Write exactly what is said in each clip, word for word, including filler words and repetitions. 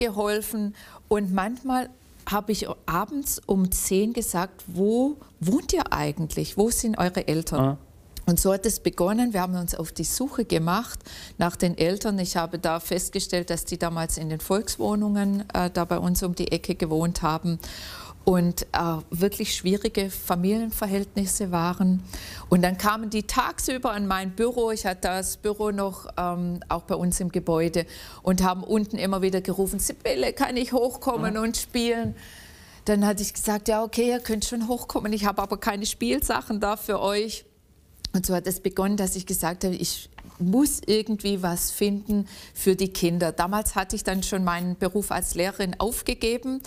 geholfen und manchmal habe ich abends um zehn gesagt, wo wohnt ihr eigentlich? Wo sind eure Eltern? Mhm. Und so hat es begonnen. Wir haben uns auf die Suche gemacht nach den Eltern. Ich habe da festgestellt, dass die damals in den Volkswohnungen äh, da bei uns um die Ecke gewohnt haben und äh, wirklich schwierige Familienverhältnisse waren. Und dann kamen die tagsüber an mein Büro. Ich hatte das Büro noch ähm, auch bei uns im Gebäude und haben unten immer wieder gerufen, Sibylle, kann ich hochkommen und spielen? Dann hatte ich gesagt, ja okay, ihr könnt schon hochkommen, ich habe aber keine Spielsachen da für euch. Und so hat es begonnen, dass ich gesagt habe, ich muss irgendwie was finden für die Kinder. Damals hatte ich dann schon meinen Beruf als Lehrerin aufgegeben.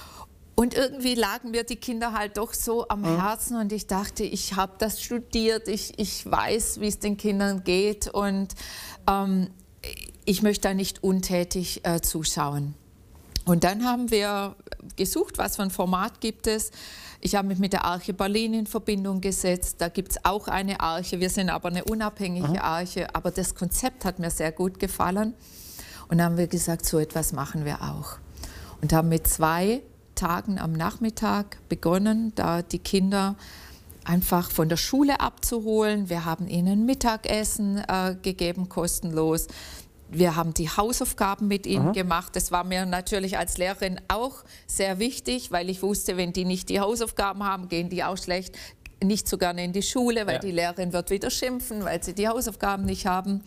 Und irgendwie lagen mir die Kinder halt doch so am Herzen und ich dachte, ich habe das studiert, ich, ich weiß, wie es den Kindern geht und ähm, ich möchte da nicht untätig äh, zuschauen. Und dann haben wir gesucht, was für ein Format gibt es. Ich habe mich mit der Arche Berlin in Verbindung gesetzt. Da gibt es auch eine Arche. Wir sind aber eine unabhängige Aha. Arche. Aber das Konzept hat mir sehr gut gefallen. Und dann haben wir gesagt, so etwas machen wir auch. Und haben mit zwei Tagen am Nachmittag begonnen, da die Kinder einfach von der Schule abzuholen. Wir haben ihnen Mittagessen äh, gegeben, kostenlos. Wir haben die Hausaufgaben mit ihnen Aha. gemacht. Das war mir natürlich als Lehrerin auch sehr wichtig, weil ich wusste, wenn die nicht die Hausaufgaben haben, gehen die auch schlecht, nicht so gerne in die Schule, weil ja. die Lehrerin wird wieder schimpfen, weil sie die Hausaufgaben nicht haben.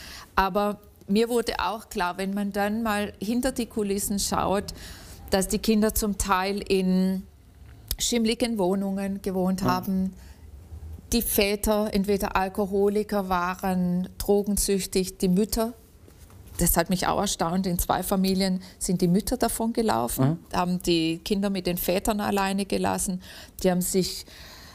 Aber mir wurde auch klar, wenn man dann mal hinter die Kulissen schaut, dass die Kinder zum Teil in schimmligen Wohnungen gewohnt ja. haben, die Väter entweder Alkoholiker waren, drogensüchtig, die Mütter. Das hat mich auch erstaunt, in zwei Familien sind die Mütter davon gelaufen, mhm. haben die Kinder mit den Vätern alleine gelassen. Die haben sich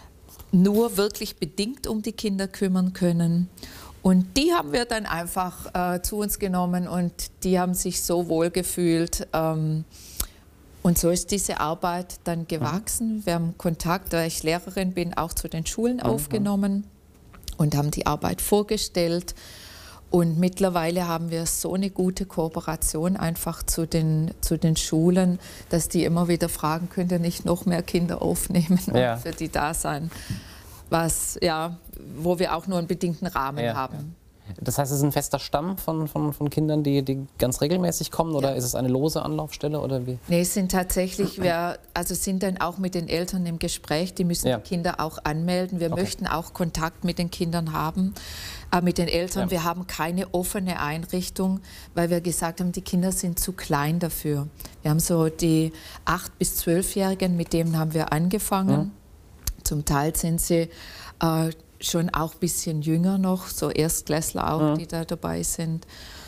nur wirklich bedingt um die Kinder kümmern können. Und die haben wir dann einfach äh, zu uns genommen und die haben sich so wohl gefühlt. Ähm, und so ist diese Arbeit dann gewachsen. Mhm. Wir haben Kontakt, da ich Lehrerin bin, auch zu den Schulen mhm. aufgenommen und haben die Arbeit vorgestellt. Und mittlerweile haben wir so eine gute Kooperation einfach zu den, zu den Schulen, dass die immer wieder fragen, könnt ihr nicht noch mehr Kinder aufnehmen ja. und für die da sein, was, ja, wo wir auch nur einen bedingten Rahmen ja. haben. Das heißt, es ist ein fester Stamm von, von, von Kindern, die, die ganz regelmäßig kommen, oder ja. ist es eine lose Anlaufstelle oder wie? Nee, es sind tatsächlich, wir also sind dann auch mit den Eltern im Gespräch, die müssen ja. die Kinder auch anmelden. Wir okay. möchten auch Kontakt mit den Kindern haben, äh, mit den Eltern. Ja. Wir haben keine offene Einrichtung, weil wir gesagt haben, die Kinder sind zu klein dafür. Wir haben so die acht- bis zwölfjährigen, mit denen haben wir angefangen. Mhm. Zum Teil sind sie äh, schon auch ein bisschen jünger noch, so Erstklässler auch, ja. die da dabei sind.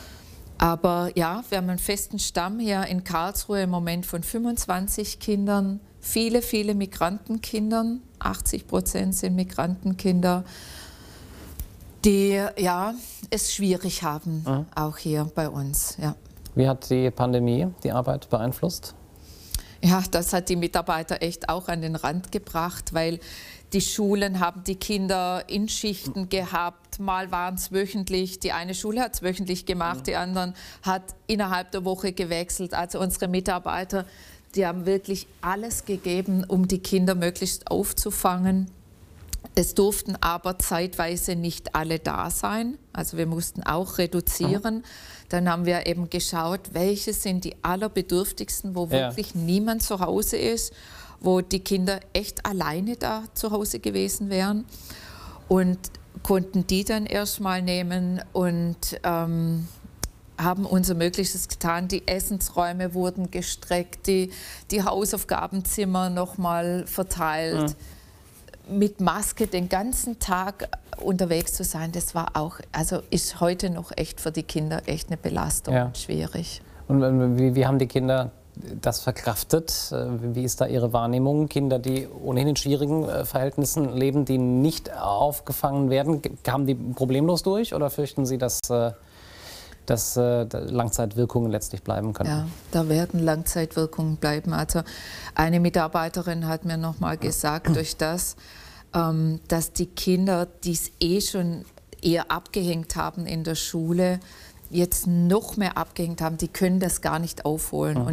Aber ja, wir haben einen festen Stamm hier in Karlsruhe im Moment von fünfundzwanzig Kindern, viele, viele Migrantenkindern, achtzig Prozent sind Migrantenkinder, die ja, es schwierig haben, ja. auch hier bei uns. Ja. Wie hat die Pandemie die Arbeit beeinflusst? Ja, das hat die Mitarbeiter echt auch an den Rand gebracht, weil die Schulen haben die Kinder in Schichten gehabt, mal waren es wöchentlich, die eine Schule hat es wöchentlich gemacht, die anderen hat innerhalb der Woche gewechselt. Also unsere Mitarbeiter, die haben wirklich alles gegeben, um die Kinder möglichst aufzufangen. Es durften aber zeitweise nicht alle da sein, also wir mussten auch reduzieren. Dann haben wir eben geschaut, welche sind die allerbedürftigsten, wo ja. wirklich niemand zu Hause ist, wo die Kinder echt alleine da zu Hause gewesen wären und konnten die dann erstmal nehmen und ähm, haben unser Möglichstes getan. Die Essensräume wurden gestreckt, die, die Hausaufgabenzimmer nochmal verteilt. Mhm. Mit Maske den ganzen Tag unterwegs zu sein, das war auch, also ist heute noch echt für die Kinder echt eine Belastung ja. und schwierig. Und wie, wie haben die Kinder das verkraftet? Wie ist da Ihre Wahrnehmung? Kinder, die ohnehin in schwierigen Verhältnissen leben, die nicht aufgefangen werden, kamen die problemlos durch oder fürchten Sie, dass, dass Langzeitwirkungen letztlich bleiben können? Ja, da werden Langzeitwirkungen bleiben. Also eine Mitarbeiterin hat mir noch mal gesagt, durch das, dass die Kinder, die es eh schon eher abgehängt haben in der Schule, jetzt noch mehr abgehängt haben, die können das gar nicht aufholen. Mhm.